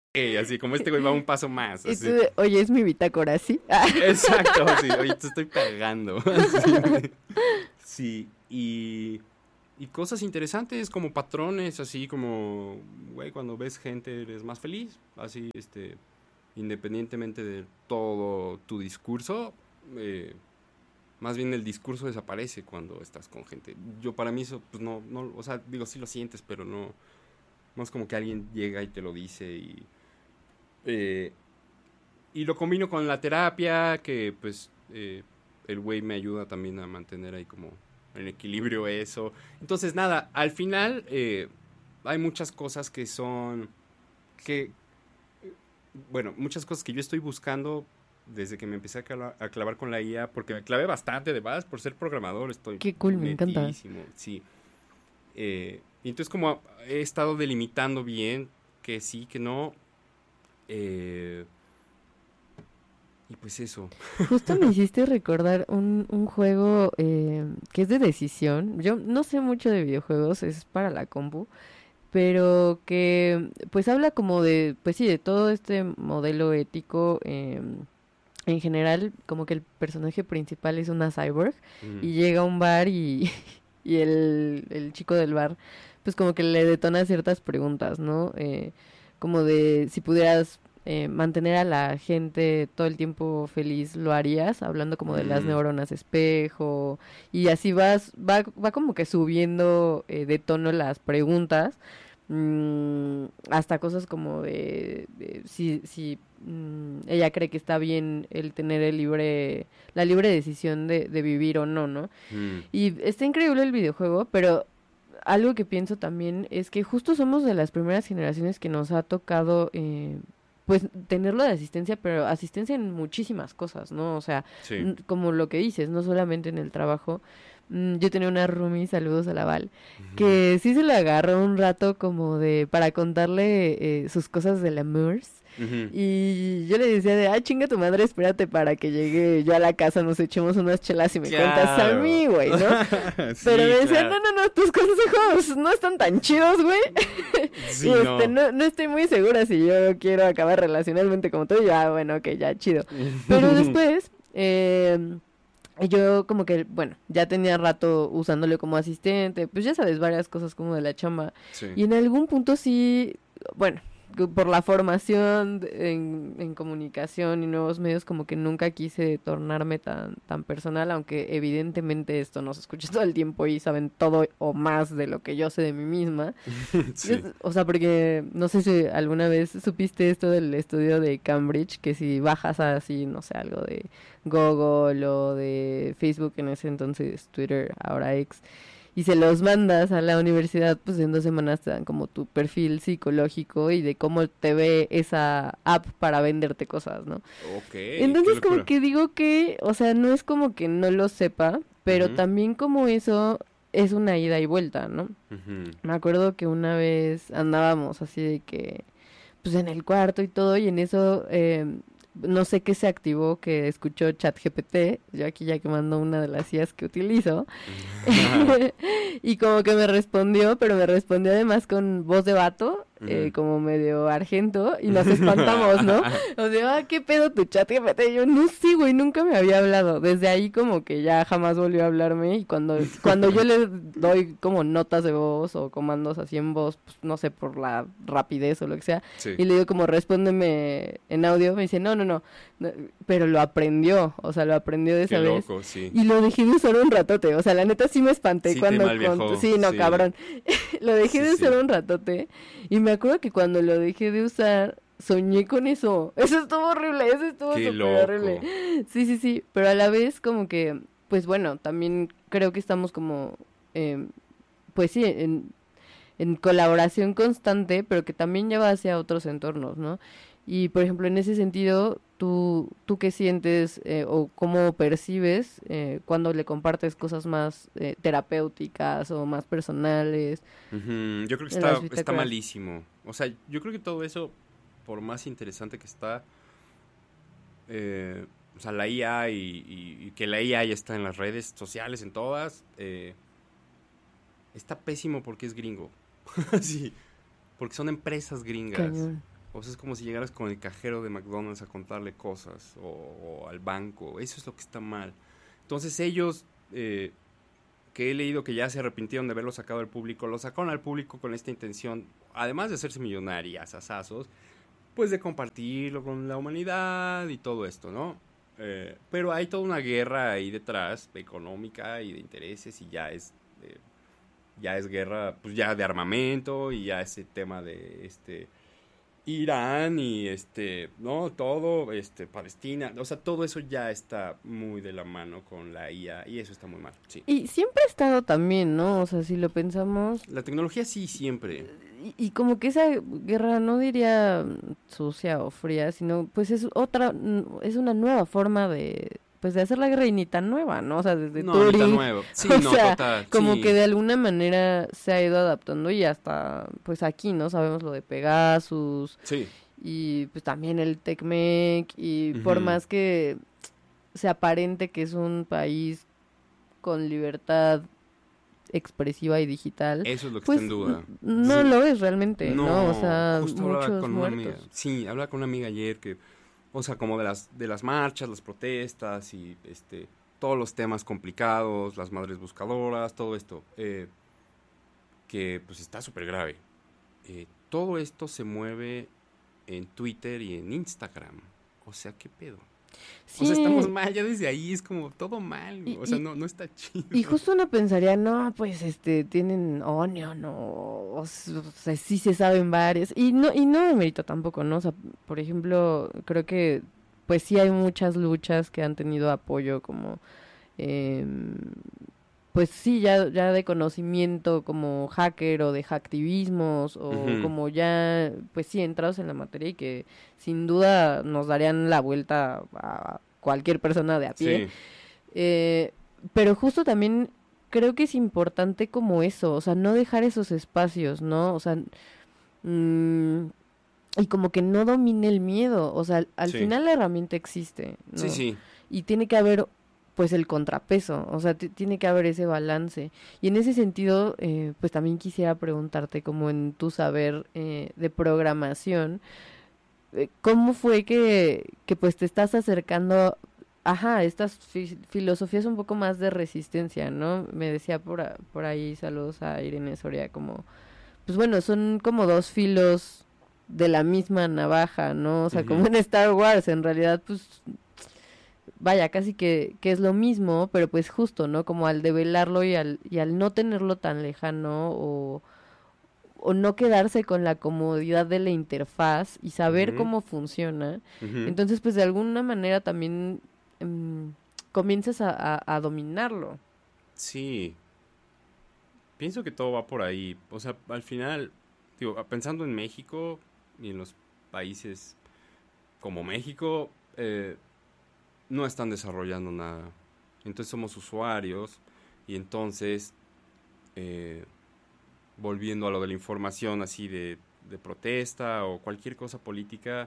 así como este güey va un paso más. Y Así. tú, oye, es mi bitácora, ¿sí? Exacto, sí, oye, te estoy pegando. Así. Sí, y cosas interesantes como patrones, así como, güey, cuando ves gente eres más feliz, así, independientemente de todo tu discurso, más bien el discurso desaparece cuando estás con gente. Yo para mí eso, pues no, o sea, digo, sí lo sientes, pero no es como que alguien llega y te lo dice eh, y lo combino con la terapia, que pues el güey me ayuda también a mantener ahí como en equilibrio eso. Entonces nada, al final hay muchas cosas que son, que, bueno, muchas cosas que yo estoy buscando desde que me empecé a clavar con la IA, porque me clavé bastante de base por ser programador, estoy Qué cool, me encanta. metidísimo, sí. Y entonces como he estado delimitando bien que sí, que no, eh, y pues eso. Justo me hiciste recordar un juego que es de decisión. Yo no sé mucho de videojuegos, es para la compu, pero que pues habla como de, pues sí, de todo este modelo ético. En general, como que el personaje principal es una cyborg Mm, y llega a un bar y, y el chico del bar, pues como que le detona ciertas preguntas, ¿no? Como de si pudieras mantener a la gente todo el tiempo feliz, ¿lo harías? Hablando como de las mm, neuronas espejo y así va como que subiendo de tono las preguntas. Hasta cosas como de si ella cree que está bien el tener la libre decisión de vivir o no, ¿no? mm. Y está increíble el videojuego, pero algo que pienso también es que justo somos de las primeras generaciones que nos ha tocado, pues, tenerlo de asistencia, pero asistencia en muchísimas cosas, ¿no? O sea, Sí. como lo que dices, no solamente en el trabajo. Yo tenía una roomie, saludos a la Val, Ujú. que sí se le agarró un rato como de, para contarle sus cosas de la MERS. Ujú. Y yo le decía de, ah, chinga tu madre, espérate para que llegue yo a la casa, nos echemos unas chelas y me cuentas a Claro. mí, güey, ¿no? Pero Sí, me decía, claro. no, tus consejos no están tan chidos, güey. Y Sí, no. no estoy muy segura si yo quiero acabar relacionalmente como tú. Y yo, ah, bueno, ok, ya, chido. Pero después, yo como que, bueno, ya tenía rato usándole como asistente, pues ya sabes, varias cosas como de la chamba. Sí. Y en algún punto sí, bueno, por la formación en comunicación y nuevos medios, como que nunca quise tornarme tan personal, aunque evidentemente esto no se escucha todo el tiempo y saben todo o más de lo que yo sé de mí misma. Sí. O sea, porque no sé si alguna vez supiste esto del estudio de Cambridge, que si bajas así, no sé, algo de Google o de Facebook en ese entonces, Twitter, ahora X, y se los mandas a la universidad, pues en 2 semanas te dan como tu perfil psicológico y de cómo te ve esa app para venderte cosas, ¿no? Ok, qué Entonces como locura. que digo que, o sea, no es como que no lo sepa, pero Ujú, también como eso es una ida y vuelta, ¿no? ujú. Me acuerdo que una vez andábamos así de que, pues en el cuarto y todo, y en eso, no sé qué se activó, que escuchó ChatGPT, yo aquí ya quemando una de las IAs que utilizo, y como que me respondió, pero me respondió además con voz de vato, Ujú. como medio argento, y nos espantamos, ¿no? O sea, ah, ¿qué pedo tu chat GPT? Yo no sé, güey, nunca me había hablado. Desde ahí como que ya jamás volvió a hablarme y cuando yo le doy como notas de voz o comandos así en voz, pues no sé, por la rapidez o lo que sea, Sí, y le digo como respóndeme en audio, me dice, no, pero lo aprendió, o sea, lo aprendió de qué esa vez. loco, sí. Y lo dejé de usar un ratote, o sea, la neta sí me espanté Sí te cuando... malviajó, Sí, no, sí, cabrón. Lo dejé sí, de usar sí. un ratote y me acuerdo que cuando lo dejé de usar, soñé con eso. Eso estuvo horrible, eso estuvo Qué súper horrible. loco. Sí, pero a la vez como que, pues bueno, también creo que estamos como, pues sí, en colaboración constante, pero que también lleva hacia otros entornos, ¿no? Y por ejemplo, en ese sentido, ¿tú qué sientes o cómo percibes cuando le compartes cosas más terapéuticas o más personales Ujú. Yo creo que en las está bitácoras? malísimo. O sea, yo creo que todo eso, por más interesante que está, o sea, la IA y que la IA ya está en las redes sociales, en todas, está pésimo porque es gringo. Sí, porque son empresas gringas. Cañón. O sea, es como si llegaras con el cajero de McDonald's a contarle cosas o al banco. Eso es lo que está mal. Entonces ellos, que he leído que ya se arrepintieron de haberlo sacado al público, lo sacaron al público con esta intención, además de hacerse millonarias, asazos, pues de compartirlo con la humanidad y todo esto, ¿no? Pero hay toda una guerra ahí detrás, económica y de intereses, y ya es guerra, pues ya de armamento, y ya ese tema de Irán y no, todo, Palestina, o sea, todo eso ya está muy de la mano con la IA y eso está muy mal, sí. Y siempre ha estado también, ¿no? O sea, si lo pensamos, La tecnología sí, siempre. y como que esa guerra no diría sucia o fría, sino pues es otra, es una nueva forma de, pues de hacer la guerra y ni tan nueva, ¿no? O sea, desde No, ni tan Turing, nuevo. Sí, o no, sea, total, como sí. que de alguna manera se ha ido adaptando y hasta, pues aquí, ¿no? Sabemos lo de Pegasus Sí. y pues también el Tecmec y por Ujú. más que se aparente que es un país con libertad expresiva y digital, Eso es lo que está en pues duda. no lo es realmente, ¿no? O No, sea, justo hablaba muchos con una amiga. muertos. Sí, hablaba con una amiga ayer que, o sea, como de las marchas, las protestas y todos los temas complicados, las madres buscadoras, todo esto, que pues está súper grave. Todo esto se mueve en Twitter y en Instagram. O sea, ¿qué pedo? O sea, estamos Sí, mal, ya desde ahí es como todo mal. y, O sea, y, no, no está chido. y justo uno pensaría, no, pues tienen Onion o sea, sí se saben varios. Y no me mérito tampoco, ¿no? O sea, por ejemplo, creo que pues sí hay muchas luchas que han tenido apoyo como em, pues sí, ya de conocimiento como hacker o de hacktivismos o Ujú. como ya, pues sí, entrados en la materia y que sin duda nos darían la vuelta a cualquier persona de a pie. Sí, Eh, pero justo también creo que es importante como eso, o sea, no dejar esos espacios, ¿no? O sea, mm, y como que no domine el miedo, o sea, al sí, final la herramienta existe, sí, ¿no? sí. Y tiene que haber pues el contrapeso, o sea, tiene que haber ese balance. Y en ese sentido, pues también quisiera preguntarte, como en tu saber de programación, ¿cómo fue que pues te estás acercando, ajá, a estas filosofías un poco más de resistencia, ¿no? Me decía por ahí, saludos a Irene Soria, como, pues bueno, son como dos filos de la misma navaja, ¿no? O sea, como Ujú. en Star Wars, en realidad, pues vaya, casi que es lo mismo, pero pues justo, ¿no? Como al develarlo y al no tenerlo tan lejano o no quedarse con la comodidad de la interfaz y saber Ujú. cómo funciona, Ujú. entonces pues de alguna manera también comienzas a dominarlo. Sí, pienso que todo va por ahí. O sea, al final, digo, pensando en México y en los países como México, no están desarrollando nada. Entonces somos usuarios y entonces, eh, volviendo a lo de la información así de protesta o cualquier cosa política,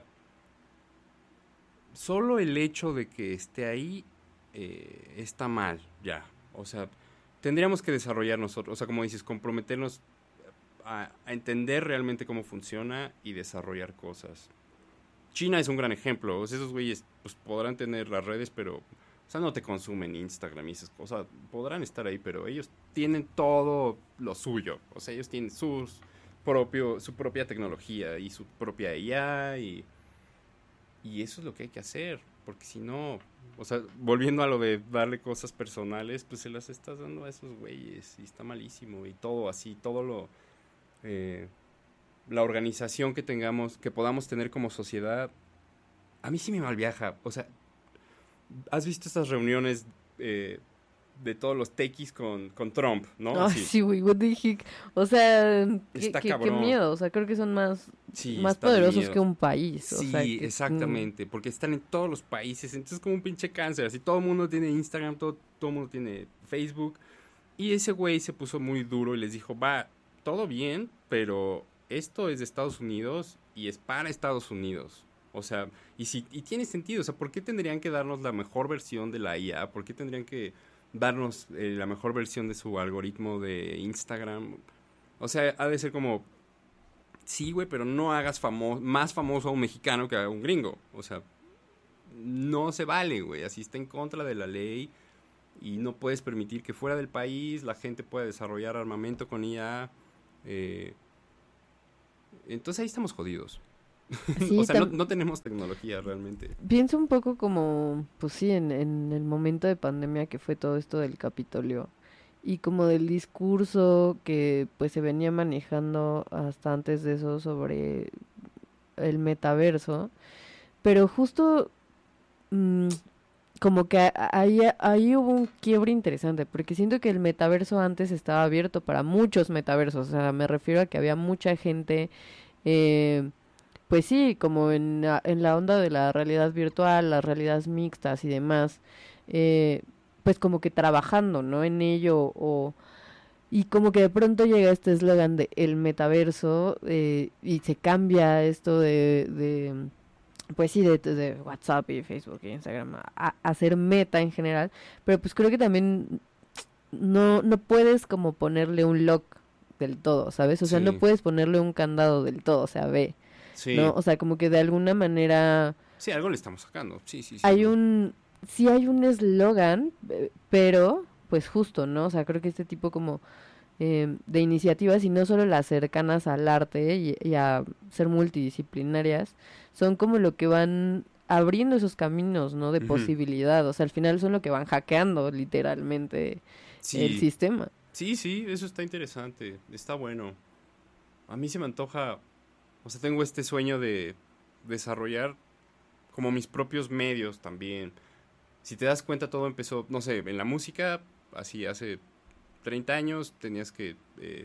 solo el hecho de que esté ahí está mal, ya. O sea, tendríamos que desarrollar nosotros, o sea, como dices, comprometernos a entender realmente cómo funciona y desarrollar cosas. China es un gran ejemplo. O sea, esos güeyes pues, podrán tener las redes, pero o sea, no te consumen Instagram y esas cosas. Podrán estar ahí, pero ellos tienen todo lo suyo. O sea, ellos tienen su propia tecnología y su propia IA y eso es lo que hay que hacer. Porque si no, o sea, volviendo a lo de darle cosas personales, pues se las estás dando a esos güeyes y está malísimo y todo así, todo lo... eh, la organización que tengamos, que podamos tener como sociedad, a mí sí me malviaja. O sea, ¿has visto estas reuniones de todos los tequis con Trump, no? Ay, Así, sí, güey, what the heck. O sea, está qué cabrón. miedo. O sea, creo que son Sí, más está de poderosos que miedo. un país. O sea, Sí, exactamente, porque están en todos los países, entonces es como un pinche cáncer, así todo el mundo tiene Instagram, todo el mundo tiene Facebook, y ese güey se puso muy duro y les dijo, va, todo bien, pero esto es de Estados Unidos y es para Estados Unidos. O sea, y tiene sentido, o sea, ¿por qué tendrían que darnos la mejor versión de la IA? ¿Por qué tendrían que darnos la mejor versión de su algoritmo de Instagram? O sea, ha de ser como Sí, güey, pero no hagas más famoso a un mexicano que a un gringo. O sea, no se vale, güey. Así está en contra de la ley y no puedes permitir que fuera del país la gente pueda desarrollar armamento con IA. Eh, entonces ahí estamos jodidos. O Sí, sea, no tenemos tecnología realmente. pienso un poco como, pues sí, en el momento de pandemia que fue todo esto del Capitolio y como del discurso que pues se venía manejando hasta antes de eso sobre el metaverso, pero justo mm, como que ahí hubo un quiebre interesante, porque siento que el metaverso antes estaba abierto para muchos metaversos, o sea, me refiero a que había mucha gente, eh, pues sí, como en la onda de la realidad virtual, las realidades mixtas y demás, eh, pues como que trabajando, ¿no? En ello, y como que de pronto llega este eslogan de el metaverso, y se cambia esto pues sí, de WhatsApp y Facebook y Instagram a hacer meta en general, pero pues creo que también no puedes como ponerle un lock del todo, ¿sabes? O sea, no Sí, puedes ponerle un candado del todo, o sea, ve, ¿no? sí. O sea, como que de alguna manera Sí, algo le estamos sacando. Sí, sí, sí, hay no. sí hay un eslogan, pero pues justo, ¿no? O sea, creo que este tipo como de iniciativas y no solo las cercanas al arte y a ser multidisciplinarias, son como lo que van abriendo esos caminos, ¿no? De Ujú. posibilidad, o sea, al final son lo que van hackeando literalmente el Sí, sistema. sí, sí, eso está interesante. Está bueno. A mí se me antoja, o sea, tengo este sueño de desarrollar como mis propios medios también. Si te das cuenta, todo empezó, no sé, en la música, así hace 30 años tenías que,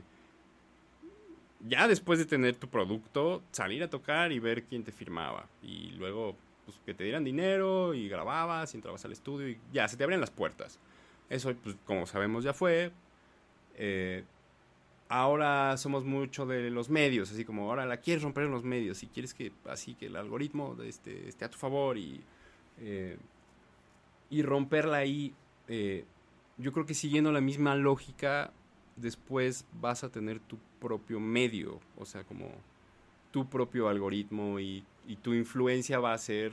ya después de tener tu producto, salir a tocar y ver quién te firmaba. Y luego, pues que te dieran dinero y grababas y entrabas al estudio y ya, se te abrían las puertas. Eso, pues como sabemos, ya fue. Eh, Ahora somos mucho de los medios, así como ahora la quieres romper en los medios y quieres que así que el algoritmo esté a tu favor eh, y romperla ahí. eh, yo creo que siguiendo la misma lógica, después vas a tener tu propio medio, o sea, como tu propio algoritmo y tu influencia va a ser,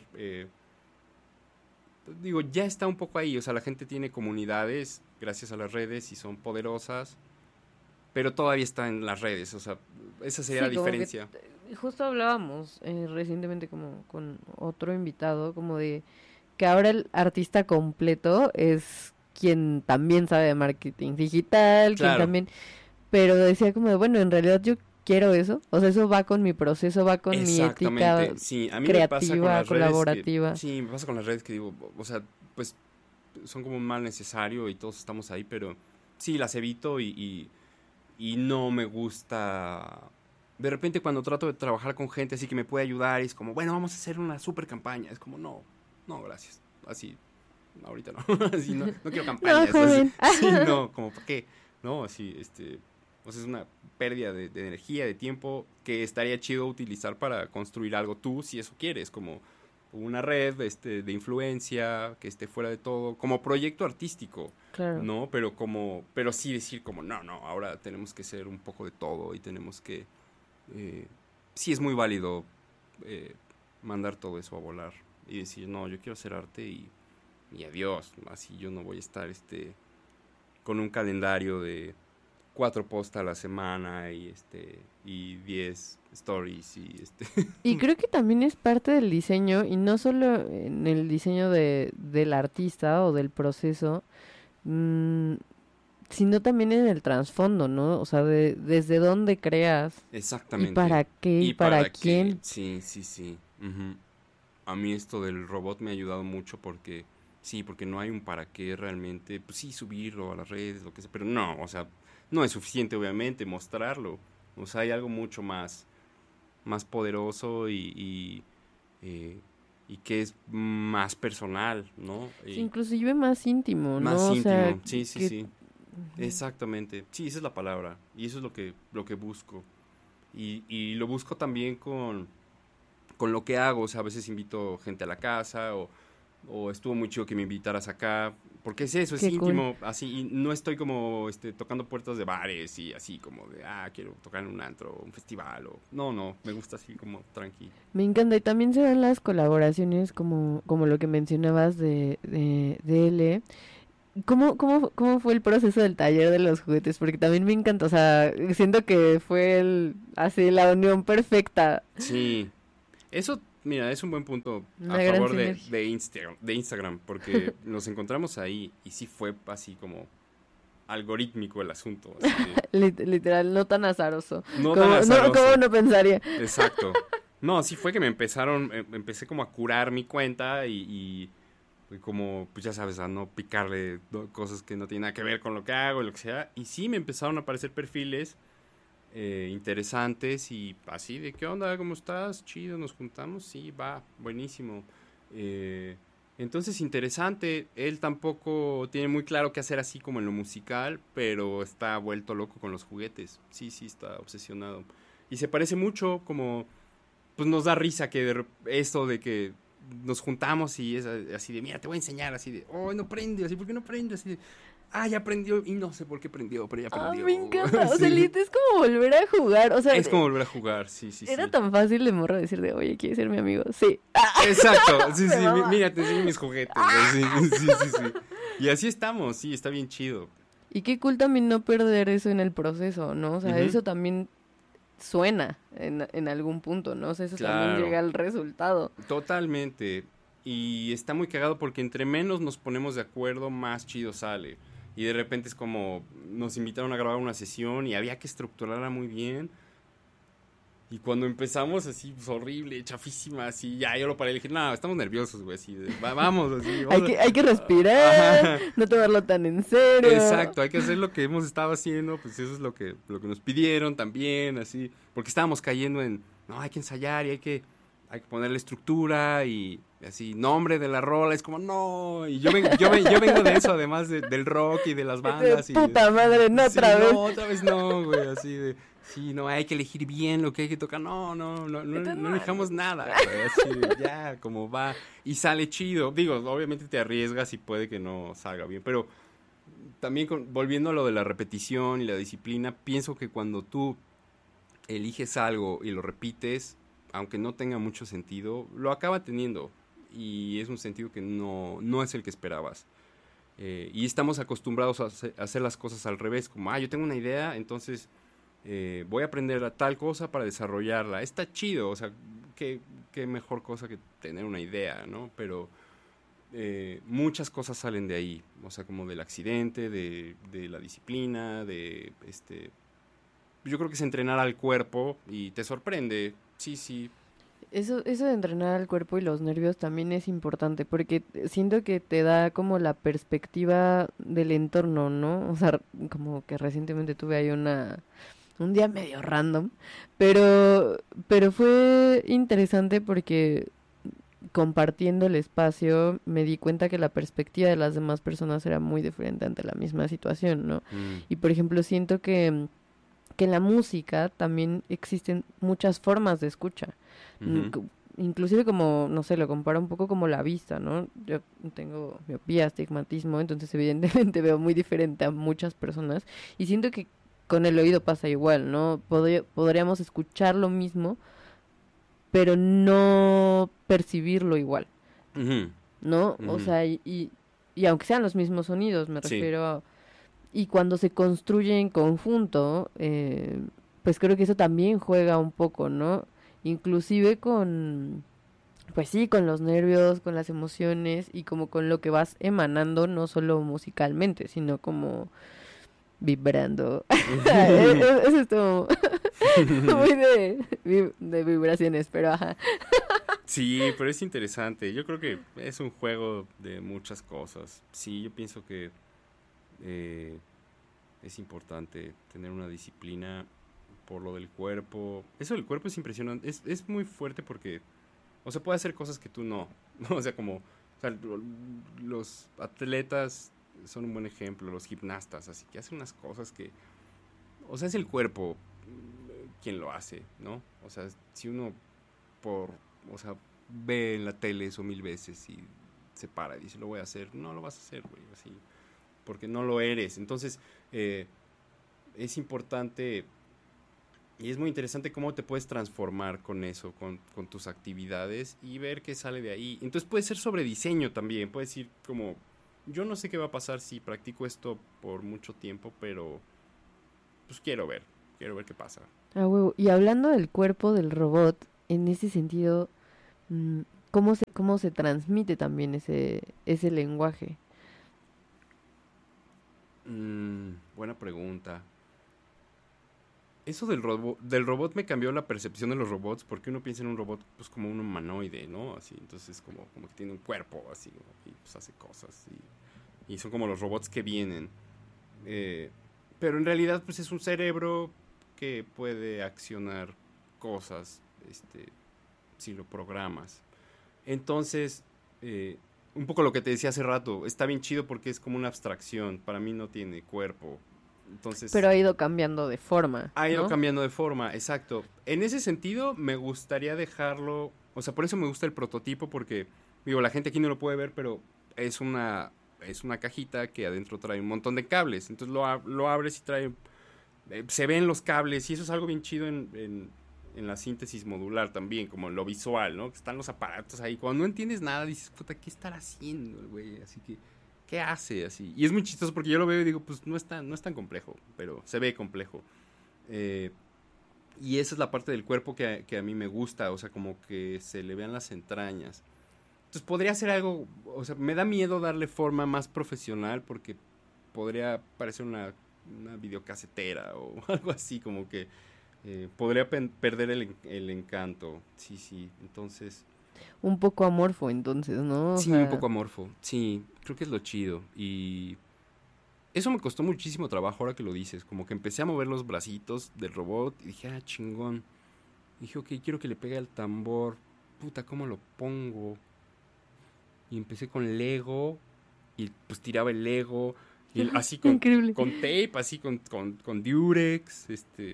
digo, ya está un poco ahí, o sea, la gente tiene comunidades gracias a las redes y son poderosas, pero todavía está en las redes, o sea, esa sería la Sí, como que diferencia. justo hablábamos recientemente como con otro invitado, como de que ahora el artista completo es quien también sabe de marketing digital, quien Claro, también, pero decía como de, bueno, en realidad yo quiero eso, o sea, eso va con mi proceso, va con mi ética exactamente. Sí, a mí me pasa con creativa, las redes que, colaborativa. sí, me pasa con las redes que digo, o sea, pues son como un mal necesario y todos estamos ahí, pero sí, las evito y no me gusta. De repente cuando trato de trabajar con gente así que me puede ayudar y es como, bueno, vamos a hacer una super campaña. Es como, no, no, gracias. Así, ahorita no. Así, no, no quiero No, campañas. Así, joven. sí, no, como, ¿para qué? No, así, o sea, es una pérdida de energía, de tiempo que estaría chido utilizar para construir algo tú, si eso quieres, como una red de influencia que esté fuera de todo, como proyecto artístico, Claro. ¿no? Pero sí decir como, no, no, ahora tenemos que ser un poco de todo y tenemos que, eh, sí es muy válido eh, mandar todo eso a volar y decir, no, yo quiero hacer arte y adiós, así yo no voy a estar con un calendario de 4 posts a la semana y 10 stories Y creo que también es parte del diseño, y no solo en el diseño del artista o del proceso, mm, sino también en el trasfondo, ¿no? O sea, desde dónde creas y exactamente. para qué y ¿Y para para qué? quién. Sí, sí, sí. Ujú. A mí esto del robot me ha ayudado mucho porque, sí, porque no hay un para qué realmente, pues sí, subirlo a las redes, lo que sea, pero no, o sea, no es suficiente obviamente mostrarlo. O sea, hay algo mucho más poderoso eh, y que es más personal, ¿no? Sí, Y inclusive más íntimo, ¿no? más O sea, íntimo, sí, sí, que sí, exactamente. Sí, esa es la palabra y eso es lo que busco. Y lo busco también con lo que hago, o sea, a veces invito gente a la casa o o estuvo muy chido que me invitaras acá, porque es eso, es Qué cool. íntimo, así, y no estoy como tocando puertas de bares y así como de, quiero tocar en un antro, un festival, o no, me gusta así como tranqui. Me encanta y también se dan las colaboraciones como lo que mencionabas de L. ¿Cómo fue el proceso del taller de los juguetes? Porque también me encanta, o sea, siento que fue así la unión perfecta, Sí, eso, mira, es un buen punto a una gran favor sinergia. de Instagram, porque nos encontramos ahí y sí fue así como algorítmico el asunto, así de, Literal, no tan azaroso. no tan ¿Cómo azaroso. no pensaría? Exacto. No, sí fue que empecé como a curar mi cuenta y como, pues ya sabes, a no picarle cosas que no tienen nada que ver con lo que hago, lo que sea. Y sí me empezaron a aparecer perfiles interesantes y así de, ¿qué onda? ¿Cómo estás? Chido, nos juntamos. Sí, va, buenísimo. Eh, entonces, interesante. Él tampoco tiene muy claro qué hacer así como en lo musical, pero está vuelto loco con los juguetes. Sí, sí, está obsesionado. Y se parece mucho como pues nos da risa que esto de que nos juntamos y es así de, mira, te voy a enseñar, así de, oh, no prende, así, ¿por qué no prende? Así de, ya prendió y no sé por qué prendió, pero ya Ah, prendió. me encanta. O sea, Sí. es como volver a jugar. O sea, Es como volver a jugar, sí, sí, era sí. tan fácil de morro decir de, oye, ¿quieres ser mi amigo? Sí. Exacto, sí, Me sí, mama. mira, te enseño mis juguetes, así, sí, sí, sí. Y así estamos, sí, está bien chido. Y qué cool también no perder eso en el proceso, ¿no? O sea, Ujú, eso también suena en algún punto, ¿no? O sea, eso también claro, llega al resultado. totalmente. Y está muy cagado porque entre menos nos ponemos de acuerdo, más chido sale. Y de repente es como nos invitaron a grabar una sesión y había que estructurarla muy bien. Y cuando empezamos así, pues horrible, chafísima, así, ya yo lo paré y le dije, no, estamos nerviosos, güey, así, vamos, así, vamos Hay que respirar, Ajá, no tomarlo tan en serio. exacto, hay que hacer lo que hemos estado haciendo, pues eso es lo que nos pidieron también, así, porque estábamos cayendo en, no, hay que ensayar y hay que ponerle estructura y así, nombre de la rola, es como, no, y yo vengo de eso, además del rock y de las De bandas, y puta madre, no sí, otra vez. no, otra vez no, güey, así de, sí, no, hay que elegir bien lo que hay que tocar, Entonces, no no, elijamos nada, güey, así de, ya, como va, y sale chido, digo, obviamente te arriesgas y puede que no salga bien, pero también volviendo a lo de la repetición y la disciplina, pienso que cuando tú eliges algo y lo repites, aunque no tenga mucho sentido, lo acaba teniendo. Y es un sentido que no es el que esperabas. Y estamos acostumbrados a hacer las cosas al revés, como, yo tengo una idea, entonces voy a aprender a tal cosa para desarrollarla. Está chido, o sea, qué mejor cosa que tener una idea, ¿no? Pero muchas cosas salen de ahí, o sea, como del accidente, de la disciplina, yo creo que es entrenar al cuerpo y te sorprende, sí, sí. Eso de entrenar al cuerpo y los nervios también es importante porque siento que te da como la perspectiva del entorno, ¿no? O sea, como que recientemente tuve ahí un día medio random, pero fue interesante porque compartiendo el espacio me di cuenta que la perspectiva de las demás personas era muy diferente ante la misma situación, ¿no? Mm, Y por ejemplo, siento que en la música también existen muchas formas de escucha. Mm, ujú, cu- Inclusive como, no sé, lo comparo un poco como la vista, ¿no? Yo tengo miopía, astigmatismo, entonces evidentemente veo muy diferente a muchas personas y siento que con el oído pasa igual, ¿no? Podríamos escuchar lo mismo, pero no percibirlo igual, ujú, ¿no? O ujú. sea, y aunque sean los mismos sonidos, me Sí, refiero a... Y cuando se construye en conjunto, pues creo que eso también juega un poco, ¿no? Inclusive con, pues sí, con los nervios, con las emociones y como con lo que vas emanando, no solo musicalmente, sino como vibrando. Eso es todo muy de vibraciones, pero ajá. sí, pero es interesante. Yo creo que es un juego de muchas cosas. Sí, yo pienso que eh, es importante tener una disciplina por lo del cuerpo. Eso del cuerpo es impresionante. Es muy fuerte porque, o sea, puede hacer cosas que tú no. ¿No? O sea, como, o sea, los atletas son un buen ejemplo, los gimnastas, así que hacen unas cosas que, o sea, es el cuerpo quien lo hace, ¿no? O sea, si uno por, o sea, ve en la tele eso mil veces y se para y dice, lo voy a hacer. No lo vas a hacer, güey, así, porque no lo eres. Entonces, es importante y es muy interesante cómo te puedes transformar con eso, con tus actividades y ver qué sale de ahí. Entonces puede ser sobre diseño también, puedes decir como, yo no sé qué va a pasar si practico esto por mucho tiempo, pero pues quiero ver qué pasa. Ah, huevo. Y hablando del cuerpo del robot, en ese sentido, cómo se transmite también ese lenguaje? Buena pregunta. Eso del robot me cambió la percepción de los robots, porque uno piensa en un robot pues como un humanoide, ¿no? Así, entonces como que tiene un cuerpo así, y pues hace cosas y son como los robots que vienen. Pero en realidad pues es un cerebro que puede accionar cosas, si lo programas. Entonces, un poco lo que te decía hace rato, está bien chido porque es como una abstracción, para mí no tiene cuerpo. Entonces, Pero ha ido cambiando de forma, ha ido ¿no? cambiando de forma, exacto. En ese sentido, me gustaría dejarlo, o sea, por eso me gusta el prototipo, porque, digo, la gente aquí no lo puede ver, pero es una cajita que adentro trae un montón de cables. Entonces lo abres y trae, se ven los cables, y eso es algo bien chido en la síntesis modular también, como en lo visual, ¿no? Que están los aparatos ahí. Cuando no entiendes nada, dices, puta, ¿qué estará haciendo el güey? Así que, ¿qué hace? Así. Y es muy chistoso porque yo lo veo y digo, pues no es tan complejo, pero se ve complejo. Eh, y esa es la parte del cuerpo que a mí me gusta, o sea, como que se le vean las entrañas. Entonces podría ser algo, o sea, me da miedo darle forma más profesional porque podría parecer una videocasetera o algo así, como que podría perder el encanto. Sí, sí, entonces... Un poco amorfo, entonces, ¿no? O Sí, un sea, poco amorfo. Sí, creo que es lo chido. Y eso me costó muchísimo trabajo ahora que lo dices. Como que empecé a mover los bracitos del robot y dije, ah, chingón. Y dije, ok, quiero que le pegue al tambor. Puta, ¿cómo lo pongo? Y empecé con Lego y pues tiraba el Lego. Y así increíble. con tape, así con Durex.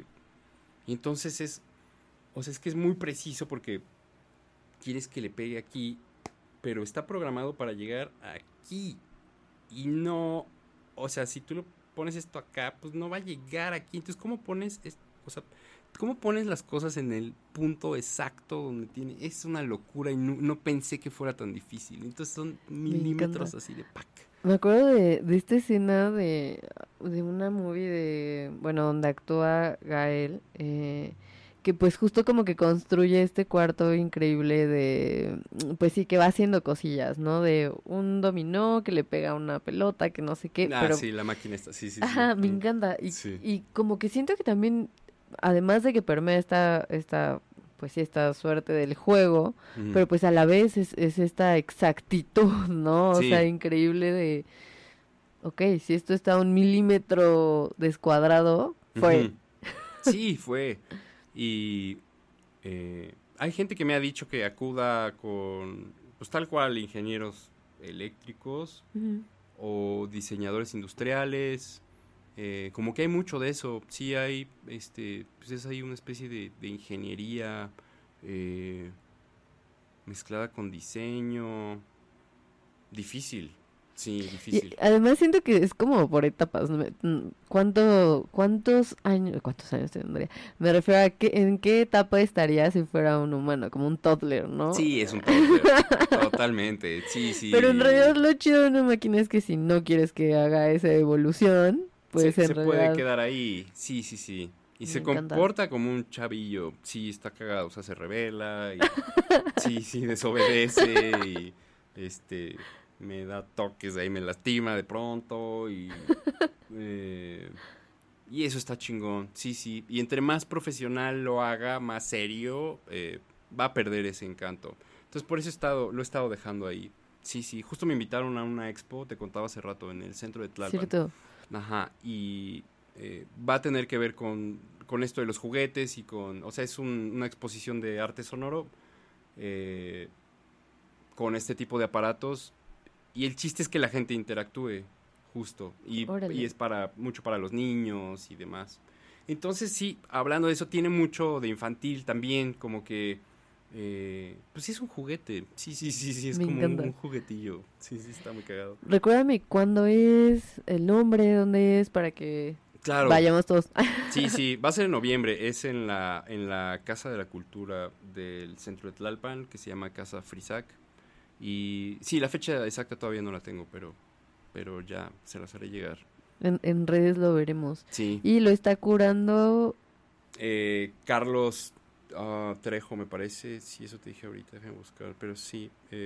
Y entonces o sea, es que es muy preciso porque quieres que le pegue aquí, pero está programado para llegar aquí. Y no, o sea, si tú lo pones esto acá, pues no va a llegar aquí. Entonces, o sea, cómo pones las cosas en el punto exacto donde tiene? Es una locura y no pensé que fuera tan difícil. Entonces son Me encanta. milímetros así de pack. Me acuerdo de esta escena de una movie bueno, donde actúa Gael, que pues justo como que construye este cuarto increíble pues sí, que va haciendo cosillas, ¿no? De un dominó que le pega una pelota, que no sé qué, Ah, pero, sí, la máquina está, sí, sí, sí. ajá, me encanta. Sí. Y como que siento que también, además de que permea pues sí, esta suerte del juego, Ujú. pero pues a la vez es esta exactitud, ¿no? O sea, Sí, increíble ok, si esto está a 1 milímetro descuadrado, fue. ujú. Sí, fue. Y hay gente que me ha dicho que acuda con, pues tal cual, ingenieros eléctricos Ujú. o diseñadores industriales. Como que hay mucho de eso. Sí hay, pues es ahí una especie de ingeniería eh, mezclada con diseño. Difícil, sí, Y difícil. además siento que es como por etapas. ¿No? ¿Cuántos años tendría? Me refiero a en qué etapa estaría si fuera un humano, como un toddler, ¿no? Sí, es un toddler, totalmente. Sí, Pero en sí. realidad lo chido de una máquina es que si no quieres que haga esa evolución, pues Se en puede realidad quedar ahí, sí, sí, sí. Y me se encanta. comporta como un chavillo. Sí, está cagado, o sea, se revela y sí, sí, desobedece y este me da toques ahí, me lastima de pronto eh, y eso está chingón. Sí, sí. Y entre más profesional lo haga, más serio, va a perder ese encanto. Entonces por eso lo he estado dejando ahí. Sí, sí. Justo me invitaron a una expo, te contaba hace rato, en el centro de Tlalpan. Cierto. Ajá, y va a tener que ver con esto de los juguetes o sea, es una exposición de arte sonoro eh, con este tipo de aparatos y el chiste es que la gente interactúe justo y Órale. es mucho para los niños y demás. Entonces sí, hablando de eso, tiene mucho de infantil también, como que Pues sí es un juguete. Sí, es Me como encanta. un juguetillo. Sí, está muy cagado. Recuérdame cuándo es, el nombre, dónde es, para que Claro, vayamos todos. sí, va a ser en noviembre. Es en la Casa de la Cultura del centro de Tlalpan, que se llama Casa Frisac. Y sí, la fecha exacta todavía no la tengo, pero ya se las haré llegar. En redes lo veremos. Sí, Y lo está curando. Carlos Trejo me parece, sí, eso te dije ahorita, déjame buscar, pero sí,